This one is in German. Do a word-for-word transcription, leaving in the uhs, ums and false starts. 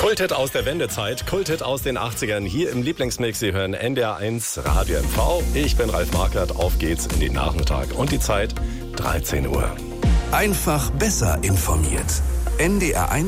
Kulthit aus der Wendezeit, Kulthit aus den achtzigern, hier im Lieblingsmix. Sie hören N D R eins Radio M V. Ich bin Ralf Markert, auf geht's in den Nachmittag und die Zeit dreizehn Uhr. Einfach besser informiert. N D R eins